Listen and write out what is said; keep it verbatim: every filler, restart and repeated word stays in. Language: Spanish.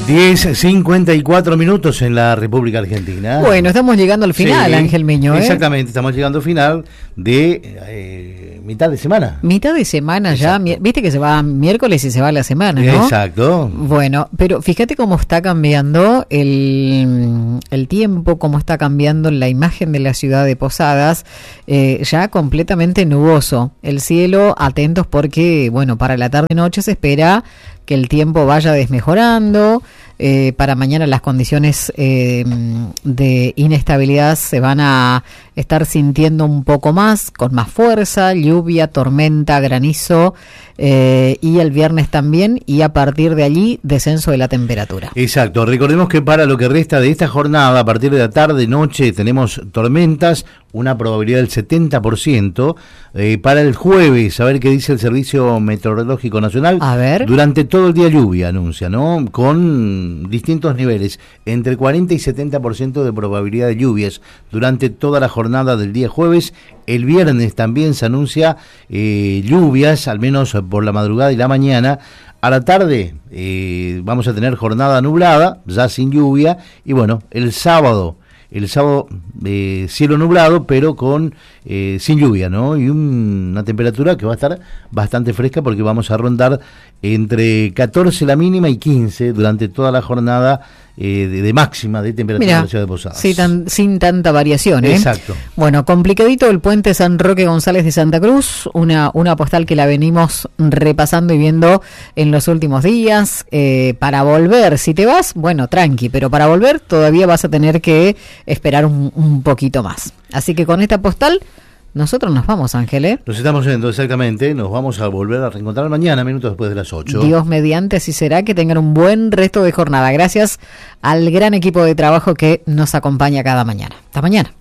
diez cincuenta y cuatro minutos en la República Argentina. Bueno, estamos llegando al final, sí, Ángel Miño, ¿eh? Exactamente, estamos llegando al final de eh, mitad de semana. Mitad de semana. Exacto. Ya, viste que se va miércoles y se va la semana, ¿no? Exacto. Bueno, pero fíjate cómo está cambiando el, el tiempo, cómo está cambiando la imagen de la ciudad de Posadas, eh, ya completamente nuboso. El cielo, atentos porque, bueno, para la tarde-noche se espera que el tiempo vaya desmejorando. Eh, para mañana las condiciones eh, de inestabilidad se van a estar sintiendo un poco más, con más fuerza, lluvia, tormenta, granizo, eh, y el viernes también, y a partir de allí descenso de la temperatura. Exacto, recordemos que para lo que resta de esta jornada, a partir de la tarde, noche, tenemos tormentas, una probabilidad del setenta por ciento, eh, para el jueves, a ver qué dice el Servicio Meteorológico Nacional. A ver. Durante todo el día lluvia, anuncia, ¿no? Con distintos niveles, entre cuarenta y setenta por ciento de probabilidad de lluvias durante toda la jornada del día jueves. El viernes también se anuncia eh, lluvias, al menos por la madrugada y la mañana. A la tarde eh, vamos a tener jornada nublada, ya sin lluvia, y bueno, el sábado, el sábado eh, cielo nublado, pero con eh, sin lluvia, ¿no? Y un, una temperatura que va a estar bastante fresca porque vamos a rondar entre catorce la mínima y quince durante toda la jornada eh, de, de máxima de temperatura. Mirá, en la ciudad de Posadas. Sí, tan, sin tanta variación, ¿eh? Exacto. Bueno, complicadito el puente San Roque González de Santa Cruz, una, una postal que la venimos repasando y viendo en los últimos días. Eh, para volver, si te vas, bueno, tranqui, pero para volver todavía vas a tener que esperar un, un poquito más. Así que con esta postal nosotros nos vamos, Ángel, ¿eh? Nos estamos yendo, exactamente. Nos vamos a volver a reencontrar mañana, minutos después de las ocho. Dios mediante, así será. Que tengan un buen resto de jornada. Gracias al gran equipo de trabajo que nos acompaña cada mañana. Hasta mañana.